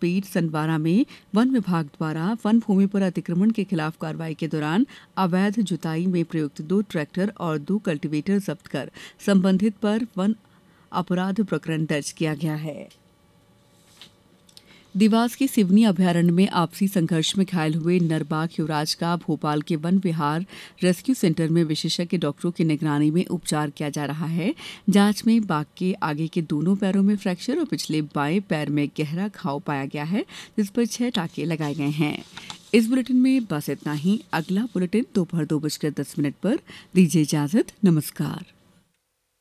पेट सनवारा में वन विभाग द्वारा वन भूमि पर अतिक्रमण के खिलाफ कार्रवाई के दौरान अवैध जुताई में प्रयुक्त 2 ट्रैक्टर और 2 कल्टीवेटर जब्त कर संबंधित पर वन अपराध प्रकरण दर्ज किया गया है। देवास के सिवनी अभयारण्य में आपसी संघर्ष में घायल हुए नरबाघ युवराज का भोपाल के वन विहार रेस्क्यू सेंटर में विशेषज्ञ डॉक्टरों की निगरानी में उपचार किया जा रहा है। जांच में बाघ के आगे के दोनों पैरों में फ्रैक्चर और पिछले बाएं पैर में गहरा घाव पाया गया है, जिस पर 6 टाके लगाए गए हैं। इस बुलेटिन में बस इतना ही। अगला बुलेटिन दोपहर 2:10 पर। दीजिए इजाजत। नमस्कार।